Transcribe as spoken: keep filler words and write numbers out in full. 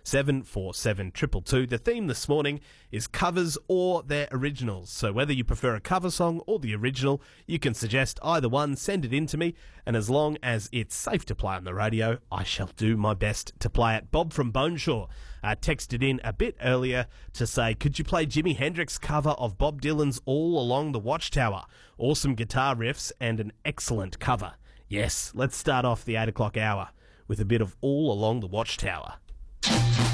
seven four seven two two two. The theme this morning is covers or their originals. So whether you prefer a cover song or the original, you can suggest either one, send it in to me, and as long as it's safe to play on the radio, I shall do my best to play it. Bob from Boneshaw uh, texted in a bit earlier to say, could you play Jimi Hendrix cover of Bob Dylan's All Along the Watchtower? Awesome guitar riffs and an excellent cover. Yes, let's start off the eight o'clock hour with a bit of All Along the Watchtower.